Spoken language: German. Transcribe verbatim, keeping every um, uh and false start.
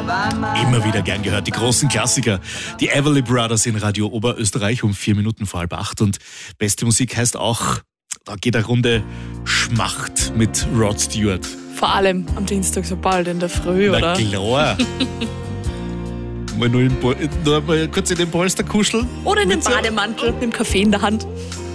Immer wieder gern gehört, die großen Klassiker. Die Everly Brothers in Radio Oberösterreich um vier Minuten vor halb acht. Und beste Musik heißt auch, da geht eine Runde Schmacht mit Rod Stewart. Vor allem am Dienstag so bald in der Früh, Na oder? klar. mal, nur in, nur mal kurz in den Polster kuscheln. Oder in den Bademantel mit dem Kaffee in der Hand.